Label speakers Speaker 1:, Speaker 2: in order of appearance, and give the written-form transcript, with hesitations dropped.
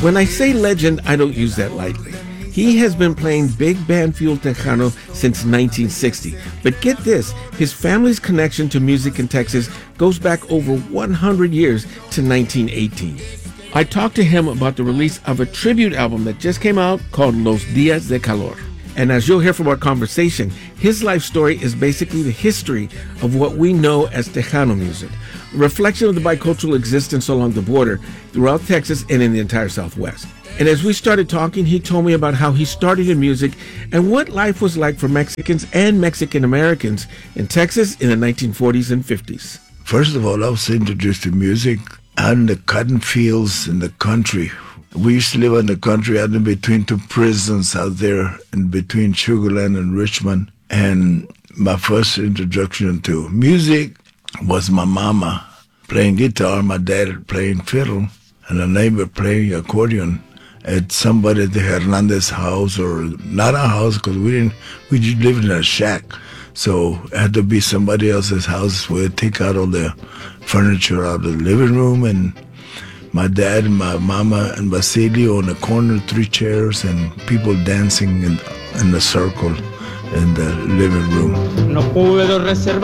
Speaker 1: When I say legend, I don't use that lightly. He has been playing big band fuel Tejano since 1960. But get this, his family's connection to music in Texas goes back over 100 years to 1918. I talked to him about the release of a tribute album that just came out called Los Días de Calor. And as you'll hear from our conversation, his life story is basically the history of what we know as Tejano music, a reflection of the bicultural existence along the border throughout Texas and in the entire Southwest. And as we started talking, he told me about how he started in music and what life was like for Mexicans and Mexican Americans in Texas in the 1940s and 50s.
Speaker 2: First of all, I was introduced to music on the cotton fields in the country. We used to live in the country out in between two prisons out there, in between Sugar Land and Richmond. And my first introduction to music was my mama playing guitar, my dad playing fiddle, and a neighbor playing accordion at somebody at the Hernandez house, or not a house, because we just lived in a shack. So it had to be somebody else's house. We'd take out all the furniture out of the living room, and my dad and my mama and Basilio in the corner, 3 chairs, and people dancing in a circle in the living room. No puedo reservar